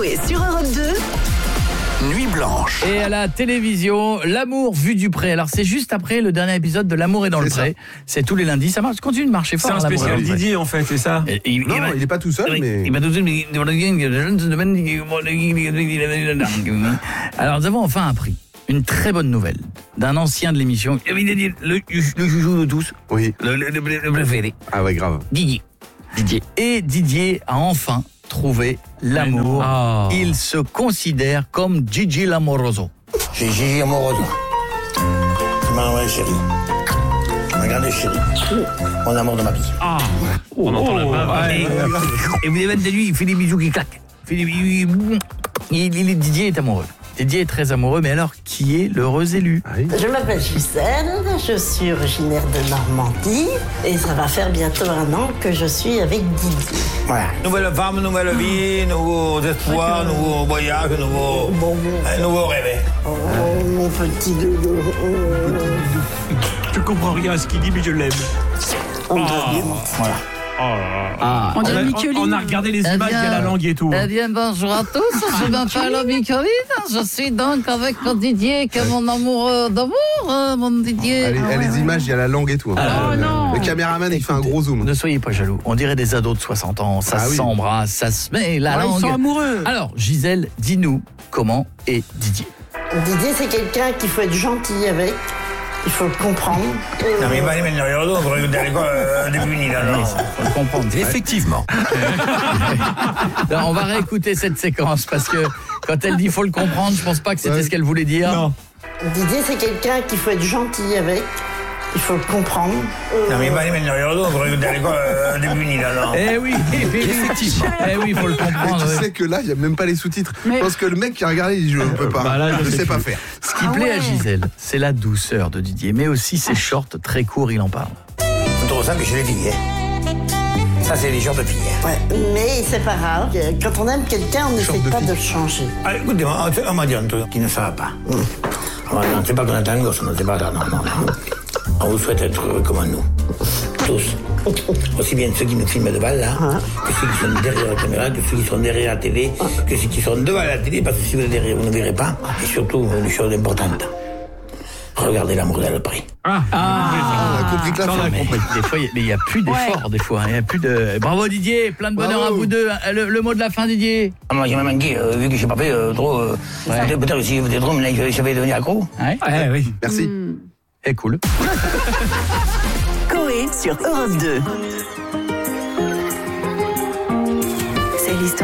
Coé sur Europe 2. Nuit blanche. Et à la télévision, L'amour vu du près. Alors c'est juste après le dernier épisode de L'amour est dans le pré. C'est tous les lundis, ça marche, continue de marcher fort. C'est un spécial Didier en fait, c'est ça. Il est pas tout seul, mais... Alors nous avons enfin appris une très bonne nouvelle d'un ancien de l'émission, le joujou de tous, Oui. le préféré, Ah ouais, grave. Didier. Et Didier a enfin trouvé l'amour. Oh. Il se considère comme Gigi l'amoroso. J'ai Gigi Amoroso. C'est ma nouvelle chérie. Ma grande chérie. Mon amour de ma vie. On entend la main. Et vous avez de lui, il fait des bisous qui claquent. Didier est amoureux. Didier est très amoureux, mais alors, qui est l'heureux élu? Je m'appelle Gisèle, je suis originaire de Normandie et ça va faire bientôt 1 an que je suis avec Didier. Voilà. Nouvelle femme, nouvelle vie, nouveaux espoirs, nouveaux voyages, nouveaux rêves. Oh, mon petit doudou. Je comprends rien à ce qu'il dit, mais je l'aime. Voilà. On a regardé les images, il y a la langue et tout. Eh bien, bonjour à tous, je m'appelle Micheline, je suis donc avec Didier, qui est mon amoureux d'amour, mon Didier. Les images, il y a la langue et tout. Le caméraman, il fait un gros zoom. Ne soyez pas jaloux, on dirait des ados de 60 ans, ça s'embrasse, ça se met la langue. Ils sont amoureux. Alors, Gisèle, dis-nous comment est Didier. Didier, c'est quelqu'un qu'il faut être gentil avec, il faut le comprendre. Non mais pas les mettre dans l'autre, vous regardez à l'école depuis une là, non. Faut le comprendre. Effectivement. Alors, on va réécouter cette séquence, parce que quand elle dit faut le comprendre, je pense pas que c'était ce qu'elle voulait dire. Non. Didier, c'est quelqu'un qu'il faut être gentil avec, il faut le comprendre. Non mais pas les mettre dans l'autre, vous regardez à l'école depuis une là, non. Eh oui, Effectivement. eh oui, faut le Et comprendre. tu ouais. sais que là, il n'y a même pas les sous-titres. Je pense que le mec qui a regardé, il dit je ne peux pas. Bah là, je je ne sais sais pas plus. faire. Ce qui plaît à Gisèle, c'est la douceur de Didier, mais aussi ses shorts très courts, il en parle. C'est trop ça que chez les filles. Ça c'est les genres de filles. Ouais, mais c'est pas grave. Quand on aime quelqu'un, on n'essaie de pas fille. de le changer. Ah, écoutez-moi, on m'a dit un truc qui ne ça va pas. On ne sait pas qu'on est un gosse, on ne sait pas ça, non. On vous souhaite être heureux comme nous. Tous. Aussi bien ceux qui nous filment devant là, que ceux qui sont derrière la caméra, que ceux qui sont derrière la télé, que ceux qui sont devant la télé, parce que si vous êtes derrière, vous ne verrez pas. Et surtout, une chose importante. Regardez l'amour dans le prix. On a compris que la Ça, on a fin. compris. Des fois, il n'y a plus d'efforts, des fois. Il y a plus de. Bravo Didier, plein de bonheur Bravo. à vous deux. Le mot de la fin, Didier. Moi, j'ai même manqué, vu que je n'ai pas fait trop. Peut-être que si vous êtes trop, là, je vais devenir accro. Ouais. Oui. Merci. Et cool. Coé sur Europe 2.